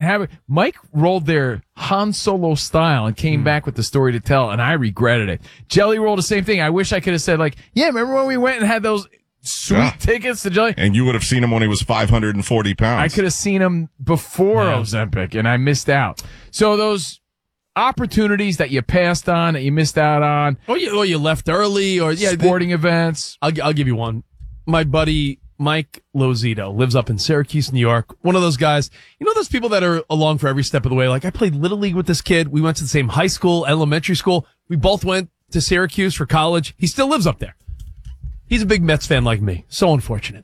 have it. Mike rolled their Han Solo style and came back with the story to tell, and I regretted it. Jelly rolled the same thing. I wish I could have said, like, yeah, remember when we went and had those sweet tickets to Jelly? And you would have seen him when he was 540 pounds. I could have seen him before Ozempic, and I missed out. So those opportunities that you passed on, that you missed out on. Or you left early, or sporting events. I'll give you one. My buddy Mike Lozito lives up in Syracuse, New York. One of those guys, you know, those people that are along for every step of the way. Like, I played Little League with this kid. We went to the same high school, elementary school. We both went to Syracuse for college. He still lives up there. He's a big Mets fan like me. So unfortunate.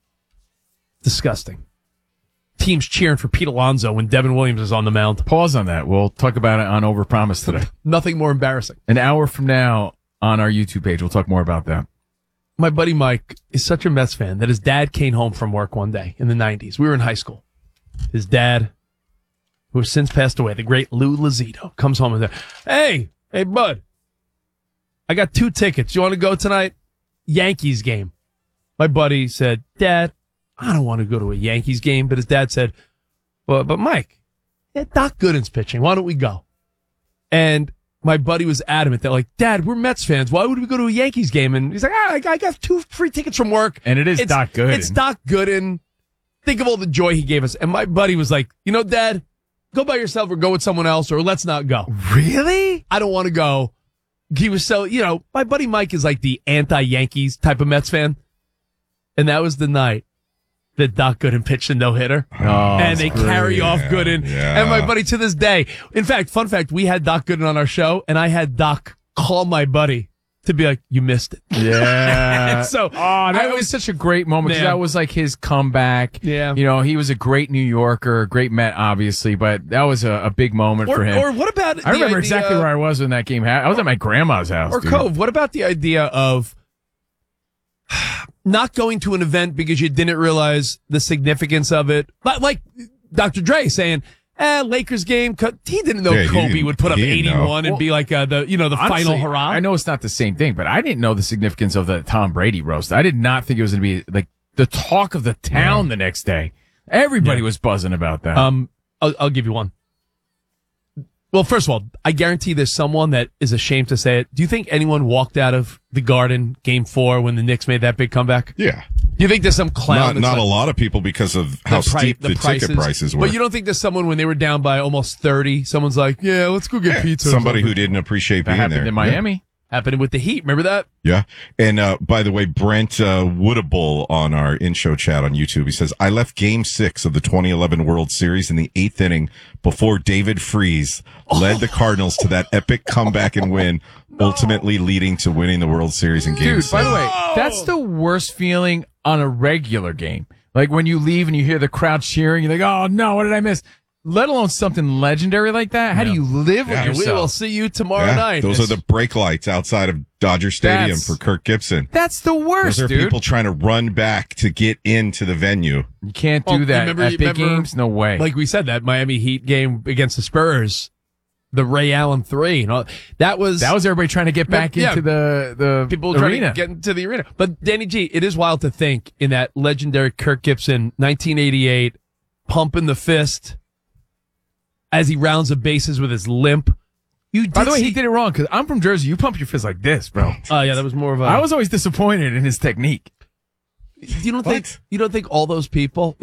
Disgusting. Teams cheering for Pete Alonso when Devin Williams is on the mound. Pause on that. We'll talk about it on Overpromise today. Nothing more embarrassing. An hour from now on our YouTube page, we'll talk more about that. My buddy Mike is such a Mets fan that his dad came home from work one day in the 90s. We were in high school. His dad, who has since passed away, the great Lou Lozito, comes home and says, hey, bud, I got 2 tickets. You want to go tonight? Yankees game. My buddy said, Dad, I don't want to go to a Yankees game. But his dad said, but Mike, Doc Gooden's pitching. Why don't we go? And my buddy was adamant that, like, Dad, we're Mets fans. Why would we go to a Yankees game? And he's like, I got 2 free tickets from work. And it's Doc Gooden. It's Doc Gooden. Think of all the joy he gave us. And my buddy was like, you know, Dad, go by yourself or go with someone else, or let's not go. Really? I don't want to go. He was so, you know, my buddy Mike is like the anti-Yankees type of Mets fan. And that was the night that Doc Gooden pitched a no-hitter. And they carry off Gooden. Yeah. And my buddy, to this day, in fact, fun fact, we had Doc Gooden on our show, and I had Doc call my buddy to be like, you missed it. Yeah. So, that was such a great moment, because that was like his comeback. Yeah. You know, he was a great New Yorker, a great Met, obviously, but that was a big moment for him. Or what about I remember exactly where I was when that game happened. I was at my grandma's house. Or dude. Cove, what about the idea of not going to an event because you didn't realize the significance of it? Like Dr. Dre saying, Lakers game. He didn't know Kobe would put up 81 and be like the honestly, final hurrah. I know it's not the same thing, but I didn't know the significance of the Tom Brady roast. I did not think it was going to be like the talk of the town the next day. Everybody was buzzing about that. I'll give you one. Well, first of all, I guarantee there's someone that is ashamed to say it. Do you think anyone walked out of the Garden Game 4 when the Knicks made that big comeback? Yeah. Do you think there's some clown? Not a lot of people, because of how steep the ticket prices were. But you don't think there's someone when they were down by almost 30, someone's like, yeah, let's go get pizza. Somebody who didn't appreciate being there. in Miami. Happened with the Heat. Remember that? Yeah. And by the way, Brent Woodable on our in-show chat on YouTube, he says, I left Game 6 of the 2011 World Series in the 8th inning before David Freese led the Cardinals to that epic comeback and win, ultimately leading to winning the World Series in Game 6. By the way, that's the worst feeling on a regular game. Like when you leave and you hear the crowd cheering, you're like, oh no, what did I miss? Let alone something legendary like that. How do you live with yourself? We will see you tomorrow night. Those are the brake lights outside of Dodger Stadium for Kirk Gibson. That's the worst, Those are people trying to run back to get into the venue. You can't do that at big games. No way. Like we said, that Miami Heat game against the Spurs, the Ray Allen 3. You know, that was everybody trying to get back into the people arena. trying to get into the arena. But Danny G, it is wild to think in that legendary Kirk Gibson 1988 pumping the fist as he rounds the bases with his limp. By the way, he did it wrong, because I'm from Jersey. You pump your fist like this, bro. Oh, yeah, that was more of a... I was always disappointed in his technique. You don't think all those people...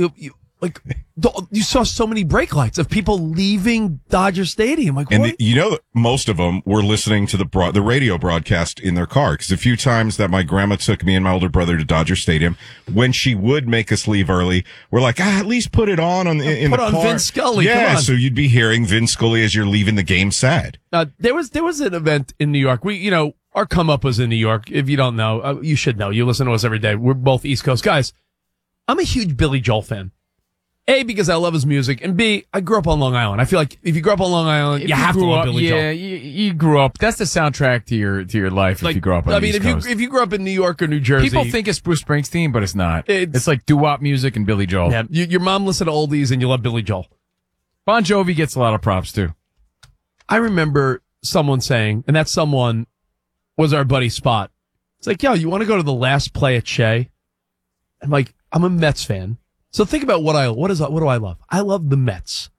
You saw so many brake lights of people leaving Dodger Stadium. Like, and what? Most of them were listening to the radio broadcast in their car. Because a few times that my grandma took me and my older brother to Dodger Stadium, when she would make us leave early, we're like, at least put it on in the car. Put on Vin Scully. Yeah, come on. so you'd be hearing Vin Scully as you're leaving the game sad. There was an event in New York. Our come up was in New York. If you don't know, you should know. You listen to us every day. We're both East Coast guys. I'm a huge Billy Joel fan. A, because I love his music, and B, I grew up on Long Island. I feel like if you grew up on Long Island, you have to love Billy Joel. Yeah, you grew up. That's the soundtrack to your life. If you grew up on the East Coast. If you grew up in New York or New Jersey, people think it's Bruce Springsteen, but it's not. It's like doo-wop music and Billy Joel. Yeah, your mom listened to oldies, and you love Billy Joel. Bon Jovi gets a lot of props too. I remember someone saying, and that someone was our buddy Spot. It's like, yo, you want to go to the last play at Shea? I'm like, I'm a Mets fan. So think about what do I love? I love the Mets.